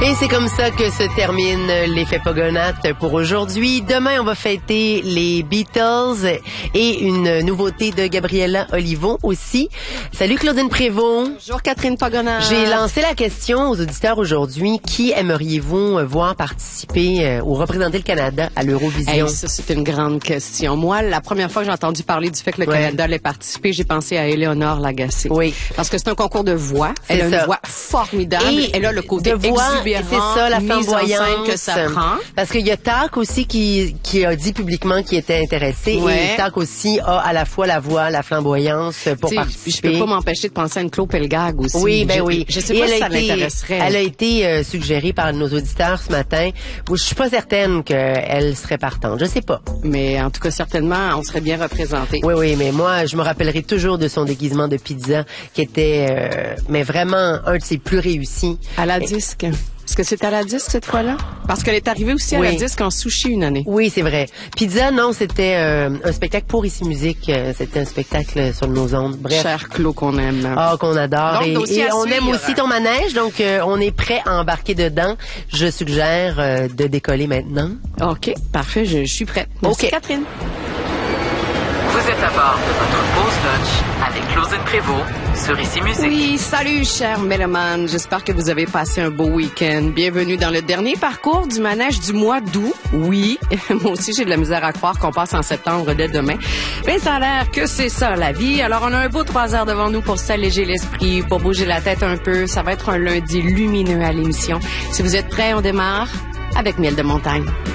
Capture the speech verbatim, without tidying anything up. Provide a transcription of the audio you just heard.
Et c'est comme ça que se termine l'effet Pogonates pour aujourd'hui. Demain, on va fêter les Beatles et une nouveauté de Gabriella Olivo aussi. Salut Claudine Prévost. Bonjour Catherine Pogonates. J'ai lancé la question aux auditeurs aujourd'hui. Qui aimeriez-vous voir participer ou représenter le Canada à l'Eurovision? Hey, ça, c'est une grande question. Moi, la première fois que j'ai entendu parler du fait que le ouais. Canada allait participer, j'ai pensé à Éléonore Lagacé. Oui. Parce que c'est un concours de voix. Elle a ça. une voix formidable. Et elle a le côté de voix, exubérant, c'est ça, la flamboyance que ça prend. Parce qu'il y a Tac aussi qui, qui a dit publiquement qu'il était intéressé. Ouais. Et Tac aussi a à la fois la voix, la flamboyance pour T'sais, participer. Je peux pas m'empêcher de penser à une Claude Pelgag aussi. Oui, ben je, oui. Je sais et pas si elle ça a été, l'intéresserait. Elle a été euh, suggérée par nos auditeurs ce matin. Je suis pas certaine qu'elle serait partante. Je sais pas. Mais en tout cas, certainement, on serait bien représenté. Oui, oui, mais moi, je me rappellerai toujours de son déguisement de pizza qui était, euh, mais vraiment un de ses plus réussis. À la disque. Est-ce que c'est à la disque cette fois-là? Parce qu'elle est arrivée aussi à oui. la disque en sushi une année. Oui, c'est vrai. Pizza, non, c'était euh, un spectacle pour Ici Musique. Euh, c'était un spectacle sur nos ondes. Bref. Cher Claude qu'on aime. Ah, qu'on adore. Donc, et et on suivre. aime aussi ton manège, donc euh, on est prêt à embarquer dedans. Je suggère euh, de décoller maintenant. OK, parfait, je, je suis prête. Merci, OK. Catherine. Vous êtes à bord de votre pause lunch avec Claudine Prévost sur Ici Musique. Oui, salut, chers mélomanes. J'espère que vous avez passé un beau week-end. Bienvenue dans le dernier parcours du manège du mois d'août. Oui, moi aussi, j'ai de la misère à croire qu'on passe en septembre dès demain. Mais ça a l'air que c'est ça, la vie. Alors, on a un beau trois heures devant nous pour s'alléger l'esprit, pour bouger la tête un peu. Ça va être un lundi lumineux à l'émission. Si vous êtes prêts, on démarre avec Miel de Montagne.